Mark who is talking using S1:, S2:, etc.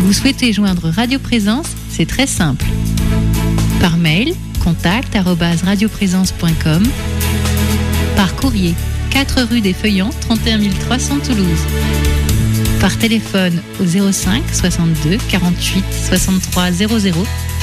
S1: Vous souhaitez joindre Radio Présence? C'est très simple. Par mail, contact@radioprésence.com. Par courrier, 4 rue des Feuillants, 31 300 Toulouse. Par téléphone au 05 62 48 63 00